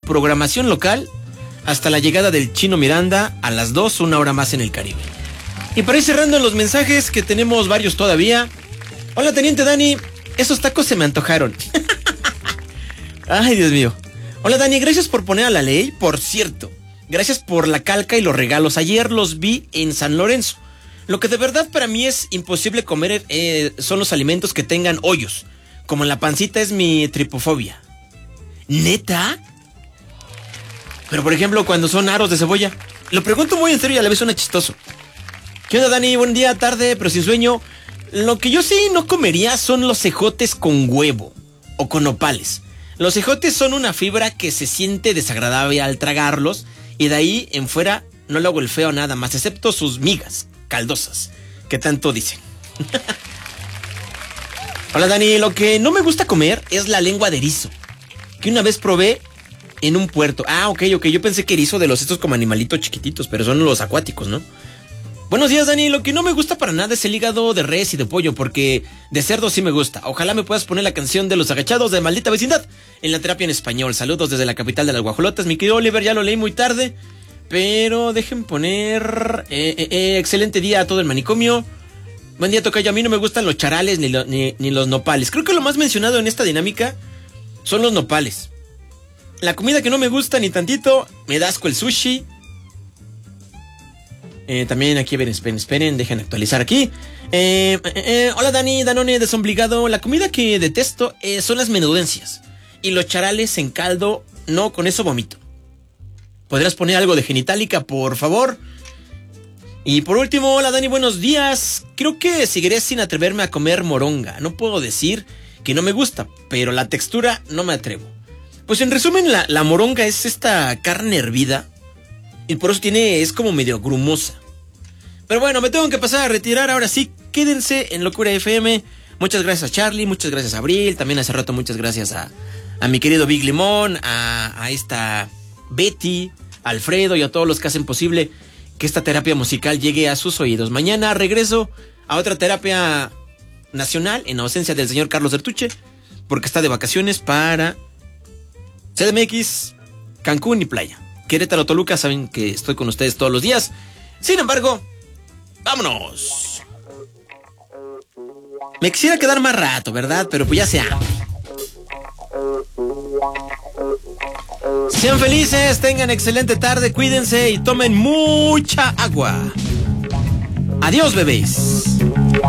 programación local hasta la llegada del Chino Miranda a las 2, una hora más en el Caribe. Y para ir cerrando en los mensajes, que tenemos varios todavía. Hola, Teniente Dani, esos tacos se me antojaron. Ay, Dios mío. Hola, Dani, gracias por poner a la ley. Por cierto, gracias por la calca y los regalos. Ayer los vi en San Lorenzo. Lo que de verdad para mí es imposible comer son los alimentos que tengan hoyos. Como en la pancita es mi tripofobia. ¿Neta? Pero por ejemplo, cuando son aros de cebolla. Lo pregunto muy en serio y a la vez suena chistoso. ¿Qué onda, Dani? Buen día, tarde, pero sin sueño. Lo que yo sí no comería son los ejotes con huevo o con nopales. Los ejotes son una fibra que se siente desagradable al tragarlos y de ahí en fuera no le hago el feo a nada más, excepto sus migas caldosas, que tanto dicen. Hola, Dani, lo que no me gusta comer es la lengua de erizo, que una vez probé en un puerto. Ok, yo pensé que erizo de los estos como animalitos chiquititos, pero son los acuáticos, ¿no? Buenos días, Dani, lo que no me gusta para nada es el hígado de res y de pollo, porque de cerdo sí me gusta. Ojalá me puedas poner la canción de Los Agachados de Maldita Vecindad en la terapia en español. Saludos desde la capital de las guajolotas, mi querido Oliver, ya lo leí muy tarde, pero dejen poner excelente día a todo el manicomio. Buen día, tocayo. A mí no me gustan los charales ni los nopales. Creo que lo más mencionado en esta dinámica son los nopales. La comida que no me gusta ni tantito, me da asco el sushi. También aquí, esperen, dejen actualizar aquí. Hola, Dani, Danone desombligado. La comida que detesto son las menudencias. Y los charales en caldo, no, con eso vomito. ¿Podrías poner algo de Genitalica, por favor? Y por último, hola, Dani, buenos días. Creo que seguiré sin atreverme a comer moronga. No puedo decir que no me gusta, pero la textura no me atrevo. Pues en resumen, la moronga es esta carne hervida. Y por eso es como medio grumosa. Pero bueno, me tengo que pasar a retirar. Ahora sí, quédense en Locura FM. Muchas gracias a Charlie, muchas gracias a Abril. También hace rato muchas gracias a mi querido Big Limón, a esta Betty, a Alfredo y a todos los que hacen posible que esta terapia musical llegue a sus oídos. Mañana regreso a otra terapia nacional en ausencia del señor Carlos Ertuche, porque está de vacaciones para CDMX, Cancún y Playa. Querétaro, Toluca, saben que estoy con ustedes todos los días. Sin embargo, vámonos. Me quisiera quedar más rato, ¿verdad? Pero pues ya sea. Sean felices, tengan excelente tarde, cuídense y tomen mucha agua. Adiós, bebés.